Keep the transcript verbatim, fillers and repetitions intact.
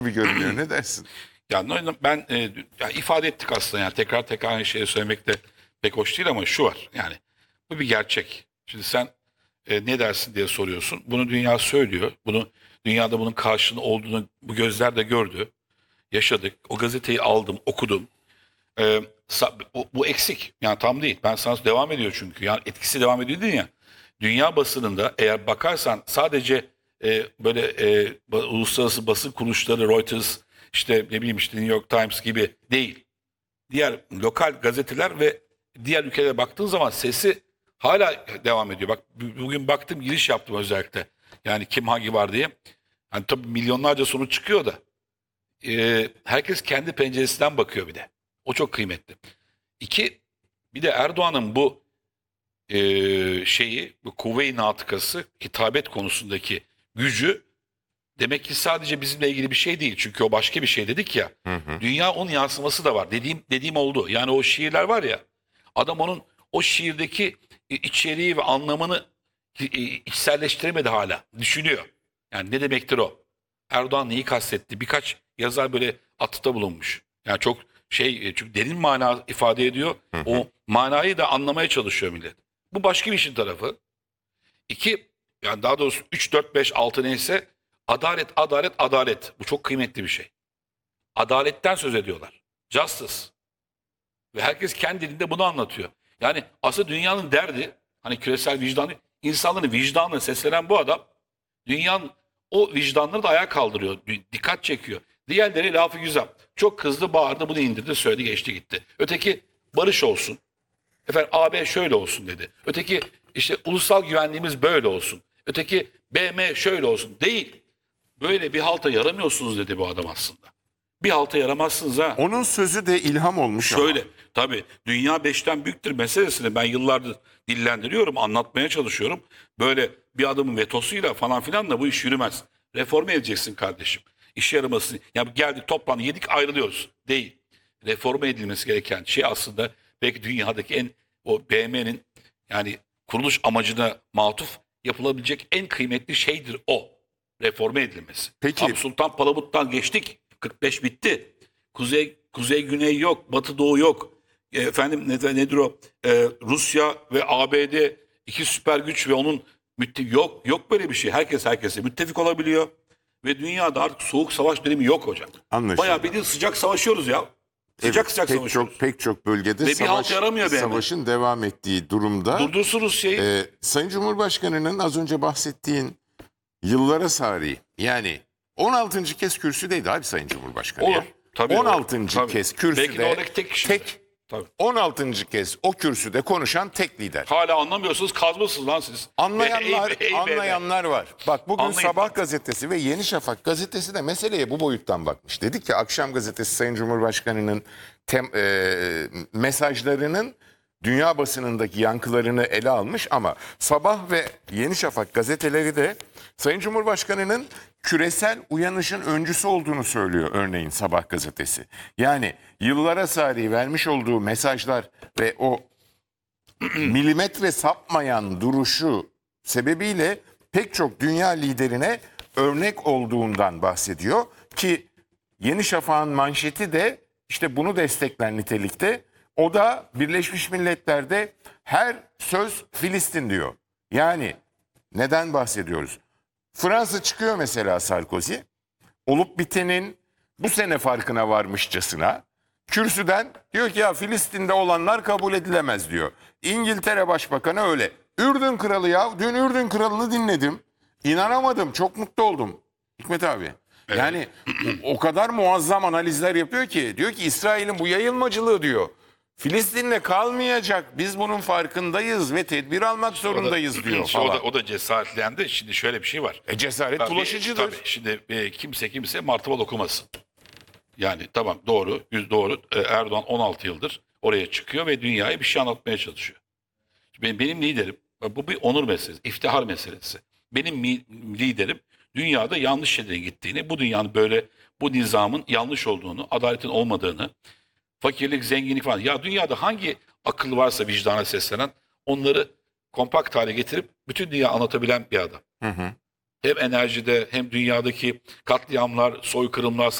bir görünüyor. Ne dersin? Yani ben e, yani ifade ettik aslında, yani tekrar tekrar aynı şeyi söylemek de pek hoş değil ama şu var, yani bu bir gerçek. Şimdi sen e, ne dersin diye soruyorsun. Bunu dünya söylüyor. Bunu dünyada bunun karşılığı olduğunu bu gözler de gördü. Yaşadık. O gazeteyi aldım, okudum. E, bu, bu eksik. Yani tam değil. Ben sana devam ediyor çünkü. Yani etkisi devam ediyor değil ya. Dünya basınında eğer bakarsan sadece e, böyle e, uluslararası basın kuruluşları, Reuters, işte ne bileyim işte New York Times gibi değil. Diğer lokal gazeteler ve diğer ülkelere baktığın zaman sesi hala devam ediyor. Bak bugün baktım, giriş yaptım özellikle. Yani kim hangi var diye. Hani tabii milyonlarca sonuç çıkıyor da. E, herkes kendi penceresinden bakıyor bir de. O çok kıymetli. İki, bir de Erdoğan'ın bu e, şeyi, bu kuvve-i natıkası, hitabet konusundaki gücü demek ki sadece bizimle ilgili bir şey değil. Çünkü o başka bir şey dedik ya. Hı hı. Dünya onun yansıması da var. Dediğim dediğim oldu. Yani o şiirler var ya. Adam onun o şiirdeki içeriği ve anlamını içselleştiremedi hala. Düşünüyor. Yani ne demektir o? Erdoğan neyi kastetti? Birkaç yazar böyle atıfta bulunmuş. Yani çok şey, çünkü derin mana ifade ediyor. Hı hı. O manayı da anlamaya çalışıyor millet. Bu başka bir işin tarafı. İki, yani daha doğrusu üç, dört, beş, altı neyse, adalet, adalet, adalet. Bu çok kıymetli bir şey. Adaletten söz ediyorlar. Justice. Ve herkes kendi dilinde bunu anlatıyor. Yani aslında dünyanın derdi, hani küresel vicdanı, insanların vicdanına seslenen bu adam, dünyanın o vicdanları da ayağa kaldırıyor. Dikkat çekiyor. Diğerleri lafı güzel. Çok kızdı, bağırdı, bunu indirdi, söyledi, geçti gitti. Öteki barış olsun. Efendim A B şöyle olsun dedi. Öteki işte ulusal güvenliğimiz böyle olsun. Öteki B M şöyle olsun. Değil. Böyle bir halta yaramıyorsunuz dedi bu adam aslında. Bir halta yaramazsınız ha. Onun sözü de ilham olmuş ama. Şöyle, tabii dünya beşten büyüktür meselesini ben yıllardır dillendiriyorum, anlatmaya çalışıyorum. Böyle bir adamın vetosuyla falan filan da bu iş yürümez. Reforme edeceksin kardeşim. İşe yaramasını. Ya geldik, toplandık, yedik, ayrılıyoruz. Değil. Reforme edilmesi gereken şey aslında belki dünyadaki en, o B M'nin yani kuruluş amacına matuf yapılabilecek en kıymetli şeydir o. Reforme edilmesi. Peki. Abi Sultan Palamut'tan geçtik. kırk beş bitti. Kuzey kuzey güney yok, batı doğu yok. E, efendim ne, nedir o? E, Rusya ve A B D iki süper güç ve onun müttefik, yok yok böyle bir şey. Herkes herkese müttefik olabiliyor ve dünyada artık soğuk savaş dönemi yok hocam. Anlaşıldı. Bayağı bildiğin sıcak savaşıyoruz ya. Sıcak Evet, sıcak pek savaşıyoruz. çok pek çok bölgede Ve bir halt savaş, yaramıyor be hemen. savaşın devam ettiği durumda. Durdursun Rusya'yı. e, Sayın Cumhurbaşkanı'nın az önce bahsettiğin yıllara sari, yani on altıncı kez kürsüdeydi abi Sayın Cumhurbaşkanı. Olur. Ya. Tabii, on altıncı tabii. kez Belki de kürsüde oradaki tek kişi. tek Tabii. on altıncı kez o kürsüde konuşan tek lider. Hala anlamıyorsunuz, kazmasınız lan siz. Anlayanlar, Ey be, ey be. anlayanlar var. Bak bugün Anlayın. Sabah gazetesi ve Yeni Şafak gazetesi de meseleye bu boyuttan bakmış. Dedik ki Akşam gazetesi Sayın Cumhurbaşkanı'nın tem, e, mesajlarının dünya basınındaki yankılarını ele almış ama Sabah ve Yeni Şafak gazeteleri de Sayın Cumhurbaşkanı'nın küresel uyanışın öncüsü olduğunu söylüyor örneğin Sabah gazetesi. Yani yıllara sari vermiş olduğu mesajlar ve o milimetre sapmayan duruşu sebebiyle pek çok dünya liderine örnek olduğundan bahsediyor ki Yeni Şafak'ın manşeti de işte bunu destekler nitelikte. O da Birleşmiş Milletler'de her söz Filistin diyor. Yani neden bahsediyoruz? Fransa çıkıyor mesela Sarkozy. Olup bitenin bu sene farkına varmışçasına kürsüden diyor ki ya Filistin'de olanlar kabul edilemez diyor. İngiltere Başbakanı öyle. Ürdün Kralı ya, dün Ürdün Kralı'nı dinledim. İnanamadım, çok mutlu oldum. Hikmet abi. Yani o kadar muazzam analizler yapıyor ki. Diyor ki İsrail'in bu yayılmacılığı diyor. Filistin'le kalmayacak. Biz bunun farkındayız ve tedbir almak zorundayız o da, diyor işte o falan. da, o da cesaretlendi. Şimdi şöyle bir şey var. E cesaret Tabii, bulaşıcıdır. tabii. Şimdi e, kimse kimse martıval okumasın. Yani tamam, doğru, yüz doğru. E, Erdoğan on altı yıldır oraya çıkıyor ve dünyaya bir şey anlatmaya çalışıyor. Benim, benim liderim, bu bir onur meselesi, iftihar meselesi. Benim mi, liderim dünyada yanlış şeylerin gittiğini, bu dünyanın böyle, bu nizamın yanlış olduğunu, adaletin olmadığını, fakirlik, zenginlik falan. Ya dünyada hangi akıllı varsa vicdana seslenen, onları kompakt hale getirip bütün dünya anlatabilen bir adam. Hı hı. hem enerjide hem dünyadaki katliamlar, soykırımlar,